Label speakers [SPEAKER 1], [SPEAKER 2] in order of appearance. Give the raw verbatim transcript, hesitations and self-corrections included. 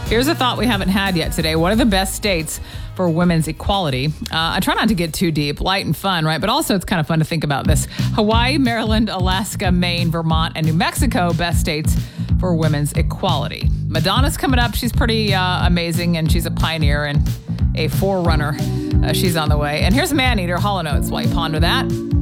[SPEAKER 1] Here's a thought we haven't had yet today. What are the best states for women's equality? Uh, I try not to get too deep, light and fun, right? But also it's kind of fun to think about this. Hawaii, Maryland, Alaska, Maine, Vermont, and New Mexico, best states for women's equality. Madonna's coming up. She's pretty uh, amazing, and she's a pioneer and a forerunner. Uh, she's on the way. And here's Maneater, Hall and Oates, while you ponder that.